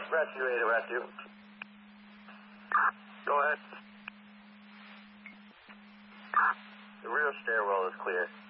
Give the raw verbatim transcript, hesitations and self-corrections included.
Rescue eight, rescue. Go ahead. The rear stairwell is clear.